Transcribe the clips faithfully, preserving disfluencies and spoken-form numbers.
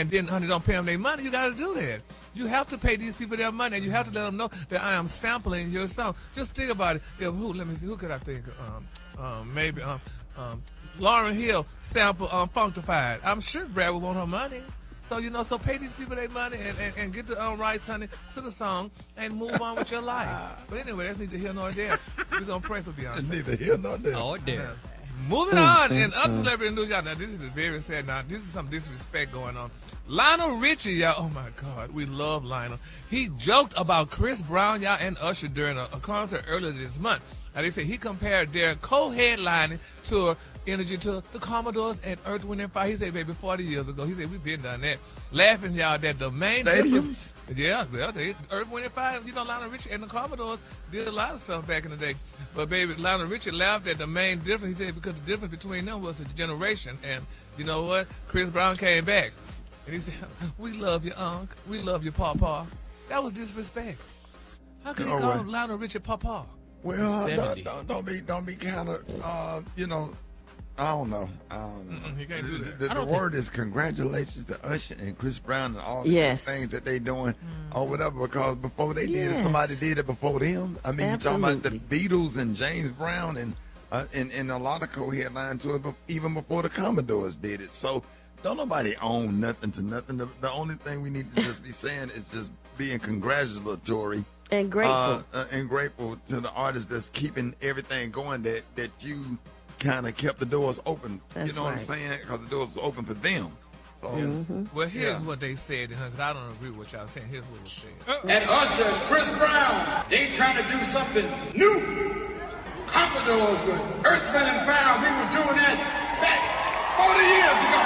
and then, honey, don't pay them their money, you got to do that. You have to pay these people their money, and you have to let them know that I am sampling your song. Just think about it. If who? Let me see. Who could I think? Um, um, maybe um, um, Lauryn Hill sample um, Funkified. I'm sure Brad would want her money. So, you know, so pay these people their money and, and, and get the um, rights, honey, to the song and move on with your life. But anyway, that's neither here nor there. We're going to pray for Beyonce. Neither here nor there. Oh, there. Now, moving on, in other celebrity news, y'all, now this is very sad. Now, this is some disrespect going on. Lionel Richie, y'all, oh my God, we love Lionel. He joked about Chris Brown, y'all, and Usher during a, a concert earlier this month. Now, they say he compared their co-headlining tour energy to the Commodores and Earth, Wind, and Fire. He said, baby, forty years ago. He said, we've been done that. Laughing, y'all, that the main Stadiums? difference. Yeah, well, they, Earth, Wind, and Fire, you know, Lionel Richie and the Commodores did a lot of stuff back in the day. But, baby, Lionel Richie laughed at the main difference. He said, because the difference between them was the generation. And you know what? Chris Brown came back. And he said, we love you, Unc. We love you, Papa. That was disrespect. How could he Oh, call well. him Lionel Richie Papa? Well, seventy. don't, don't, don't be, don't be kind of, uh, you know, I don't know. I don't know. Mm-mm, he can't do that. The, the, I the don't think- word is congratulations to Usher and Chris Brown and all the Yes. things that they doing or whatever. Because before they did it, Yes. somebody did it before them. I mean, you're talking about the Absolutely. Beatles and James Brown and uh, and, and a lot of co-headline to it, bef- even before the Commodores did it. So don't nobody own nothing to nothing. The, the only thing we need to just be saying is just being congratulatory. And grateful. Uh, uh, and grateful to the artists that's keeping everything going that, that you kind of kept the doors open. That's you know what I'm right. saying? Because the doors was open for them. So, Mm-hmm. Well, here's Yeah. what they said, because I don't agree with what y'all saying. Here's what was said. And Usher and Chris Brown, they trying to do something new. Commodores with Earth, Wind, and Fire, we were doing that back forty years ago.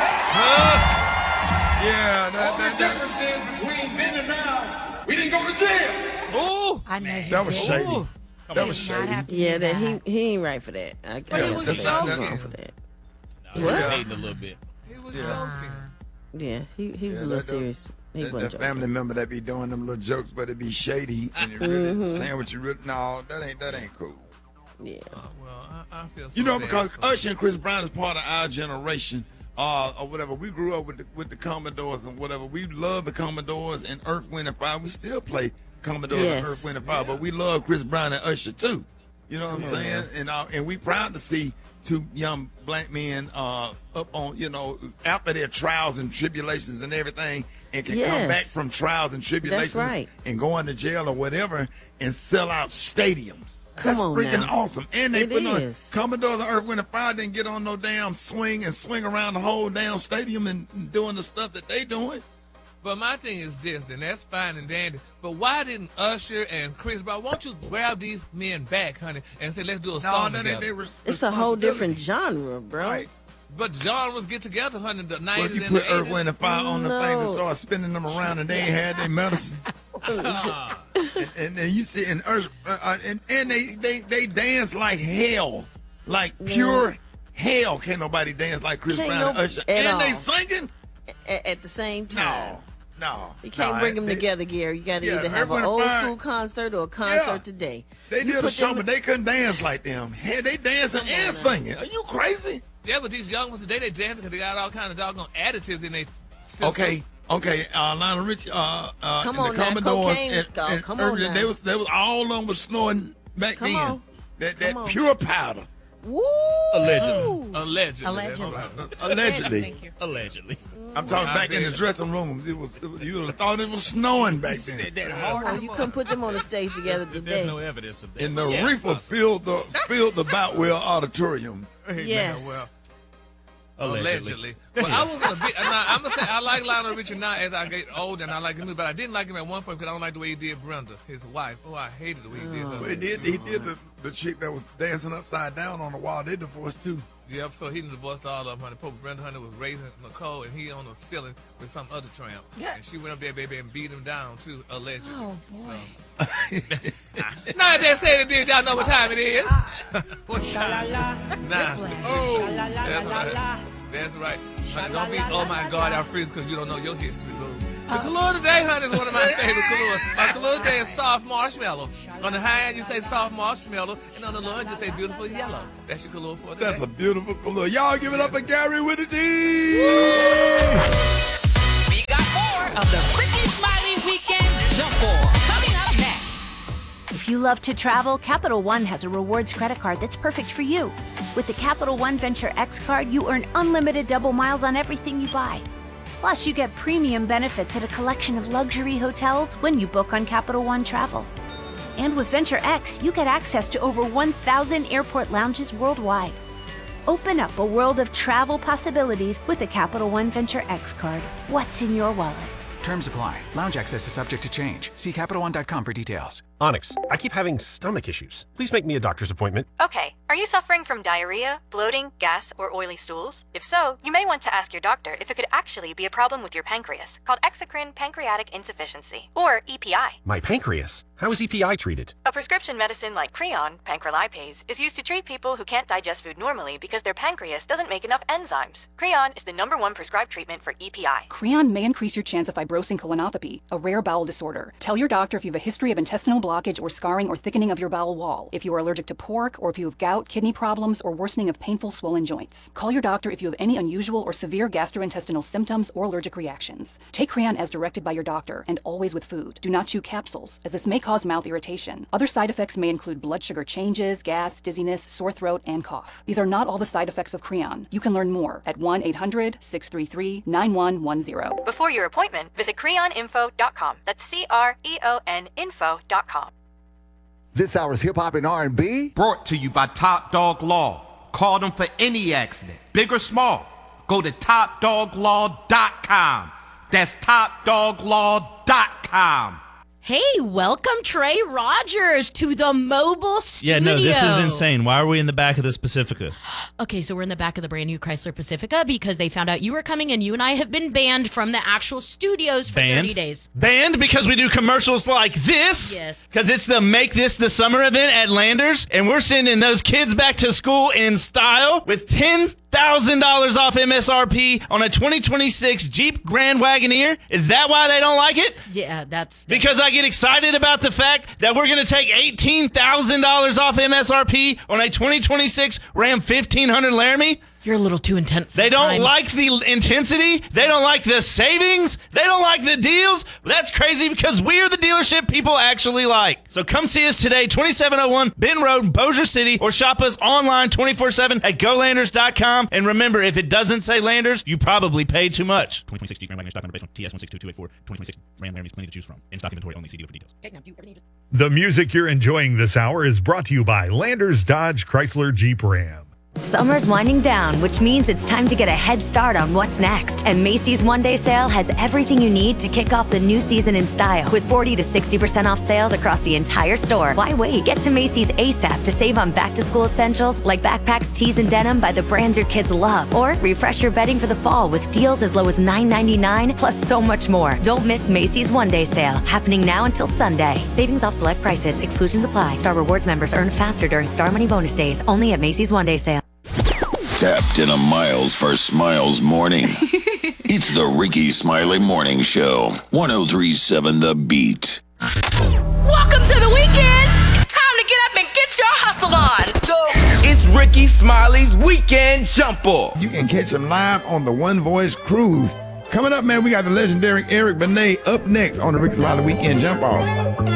yeah, that, All the that, that, difference is between then and now, we didn't go to jail. Oh, I know he that was did. shady. Ooh. That He was did not shady. have to Yeah, do that he he ain't right for that. I, I he gotta was say he's joking. wrong for that. He What? was Yeah. hating a little bit. he was Yeah. joking. Yeah, he he was Yeah, a little that- that- serious. He That, wasn't that joking. family member that be doing them little jokes, but it be shady and it really Mm-hmm. saying what you really. No, that ain't that ain't cool. Yeah. Uh, well, I, I feel so You know, bad because for- Usher and Chris Brown is part of our generation, uh, or whatever. We grew up with the, with the Commodores and whatever. We love the Commodores and Earth, Wind, and Fire. We still play Commodores Yes. and Earth, Wind, and Fire, but we love Chris Brown and Usher too. You know what I'm saying? And uh, and we proud to see two young black men uh, up on, you know, after their trials and tribulations and everything, and can come Yes. back from trials and tribulations right. and go into jail or whatever and sell out stadiums. Come That's on freaking now. awesome. And they It put on is. Commodore the Earth, Wind, and Fire didn't get on no damn swing and swing around the whole damn stadium and, and doing the stuff that they doing. But my thing is this, and that's fine and dandy. But why didn't Usher and Chris Brown, why don't you grab these men back, honey, and say, let's do a No, song that together? ain't their res- It's a whole different responsibility. genre, bro. Right. But genres get together, honey, the Well, nineties if you and put the Earth, eighties. Wind, and Fire on the thing and No. start spinning them around and they ain't had their medicine. and, and then you see, and Earth, uh, uh, and, and they, they, they dance like hell. Like pure hell. Can't nobody dance like Chris Can't Brown no- and Usher. at And they all. singing? A- at the same time. No. No. You can't no, bring them they- together, Gary. You got to Yeah, either have Earth, an Wind, and old Fire- school concert or a concert Yeah. today. They You did a put show, them- but they couldn't dance like them. Hey, they dancing Come on and now. singing. Are you crazy? Yeah, but these young ones today, they dance because they got all kind of doggone additives in their system. Okay, okay. Uh, Lionel Richie, uh, uh, Come and on the now, Commodores, cocaine, and, oh, and come on earlier, now. they was they was all of them was snorting back Come then. on. That Come that on. pure powder, Woo! Allegedly. Allegedly. Allegedly. That's right. allegedly. Thank you. Allegedly. I'm talking I back in the bet. dressing room. It was, it was you would have thought it was snowing back then. Said that Oh, hard. you couldn't put them on the stage together There's today. no evidence of that. And the Yeah, reefer possible. filled the filled the Boutwell Auditorium. Hey, man, Yes. well, Allegedly. allegedly. Well, I was a bit. Now, I'm gonna say I like Lionel Richie now as I get older, and I like him, but I didn't like him at one point because I don't like the way he did Brenda, his wife. Oh, I hated the way he did her. But he did he did the, the chick that was dancing upside down on the wall. They divorced too. Yep. So he divorced all of them. Honey, poor Brenda Hunter was raising Nicole, and he on the ceiling with some other tramp. Yeah. And she went up there, baby, and beat him down too, allegedly. Oh, boy. Now that they said it did, y'all know what time it is. What time? Nah. Oh, That's right. That's right. Honey, don't be, oh my God, I'm freezing because you don't know your history, boo. The color today, honey, is one of my favorite colors. My color today is soft marshmallow. On the high end, you say soft marshmallow, and on the low end, you say beautiful yellow. That's your color for today. that's a beautiful color. Y'all give it up for Gary with the T. We got love to travel, Capital One has a rewards credit card that's perfect for you. With the Capital One Venture X card, you earn unlimited double miles on everything you buy. Plus, you get premium benefits at a collection of luxury hotels when you book on Capital One Travel. And with Venture X, you get access to over one thousand airport lounges worldwide. Open up a world of travel possibilities with the Capital One Venture X card. What's in your wallet? Terms apply. Lounge access is subject to change. See Capital One dot com for details. Onyx, I keep having stomach issues. Please make me a doctor's appointment. Okay. Are you suffering from diarrhea, bloating, gas, or oily stools? If so, you may want to ask your doctor if it could actually be a problem with your pancreas, called exocrine pancreatic insufficiency, or E P I. My pancreas? How is E P I treated? A prescription medicine like Creon, pancrelipase, is used to treat people who can't digest food normally because their pancreas doesn't make enough enzymes. Creon is the number one prescribed treatment for E P I. Creon may increase your chance of fibrosing colonopathy, a rare bowel disorder. Tell your doctor if you have a history of intestinal blockage or scarring or thickening of your bowel wall, if you are allergic to pork, or if you have gout, kidney problems, or worsening of painful swollen joints. Call your doctor if you have any unusual or severe gastrointestinal symptoms or allergic reactions. Take Creon as directed by your doctor, and always with food. Do not chew capsules, as this may cause mouth irritation. Other side effects may include blood sugar changes, gas, dizziness, sore throat, and cough. These are not all the side effects of Creon. You can learn more at one eight hundred, six three three, nine one one zero. Before your appointment, visit creon info dot com. That's C R E O N info dot com. This hour's Hip Hop and R and B. Brought to you by Top Dog Law. Call them for any accident, big or small. Go to top dog law dot com. That's top dog law dot com. Hey, welcome Trey Rogers to the mobile studio. Yeah, no, this is insane. Why are we in the back of this Pacifica? Okay, so we're in the back of the brand new Chrysler Pacifica because they found out you were coming and you and I have been banned from the actual studios for Banned? thirty days. Banned because we do commercials like this? Yes. Because it's the Make This the Summer event at Landers, and we're sending those kids back to school in style with ten thousand dollars off M S R P on a twenty twenty-six Jeep Grand Wagoneer. Is that why they don't like it? Yeah, that's... that's Because I get excited about the fact that we're going to take eighteen thousand dollars off M S R P on a twenty twenty-six Ram fifteen hundred Laramie? You're a little too intense They don't sometimes. like the intensity. They don't like the savings. They don't like the deals. That's crazy because we are the dealership people actually like. So come see us today, twenty-seven oh one Ben Road, Bossier City, or shop us online twenty-four seven at go landers dot com. And remember, if it doesn't say Landers, you probably paid too much. twenty twenty-six Jeep Grand Wagoneer stock number based on T S one six two two eight four. twenty twenty-six Ram Laramie's plenty to choose from. In stock inventory only. See dealer for details. Okay, now do everything you just... The music you're enjoying this hour is brought to you by Landers Dodge Chrysler Jeep Ram. Summer's winding down, which means it's time to get a head start on what's next. And Macy's One Day Sale has everything you need to kick off the new season in style. With forty to sixty percent off sales across the entire store. Why wait? Get to Macy's ASAP to save on back-to-school essentials like backpacks, tees, and denim by the brands your kids love. Or refresh your bedding for the fall with deals as low as nine ninety-nine, plus so much more. Don't miss Macy's One Day Sale, happening now until Sunday. Savings off select prices. Exclusions apply. Star Rewards members earn faster during Star Money bonus days. Only at Macy's One Day Sale. Tapped in a Miles for Smiles morning. It's the Ricky Smiley Morning Show. ten thirty-seven The Beat. Welcome to the weekend. Time to get up and get your hustle on. It's Ricky Smiley's Weekend Jump Off. You can catch them live on the One Voice Cruise. Coming up, man, we got the legendary Eric Benet up next on the Ricky Smiley Weekend Jump Off.